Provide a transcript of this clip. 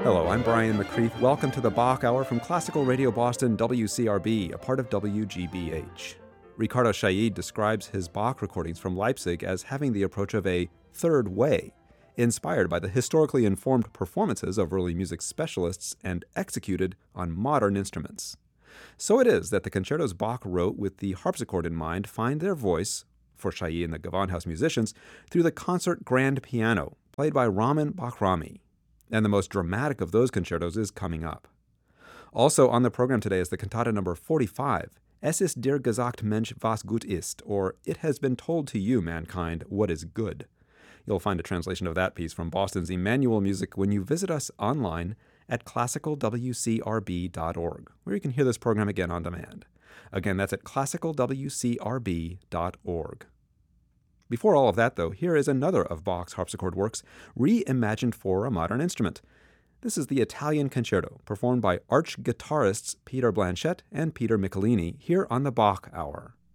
Hello, I'm Brian McCreath. Welcome to the Bach Hour from Classical Radio Boston, WCRB, a part of WGBH. Ricardo Chailly describes his Bach recordings from Leipzig as having the approach of a third way, inspired by the historically informed performances of early music specialists and executed on modern instruments. So it is that the concertos Bach wrote with the harpsichord in mind find their voice, for Chailly and the Gewandhaus musicians, through the concert grand piano, played by Ramin Bahrami. And the most dramatic of those concertos is coming up. Also on the program today is the cantata number 45, Es ist dir gesagt, Mensch, was gut ist, or It has been told to you, mankind, what is good. You'll find a translation of that piece from Boston's Emmanuel Music when you visit us online at classicalwcrb.org, where you can hear this program again on demand. Again, that's at classicalwcrb.org. Before all of that, though, here is another of Bach's harpsichord works, reimagined for a modern instrument. This is the Italian Concerto, performed by arch guitarists Peter Blanchette and Peter Michelini, here on the Bach Hour.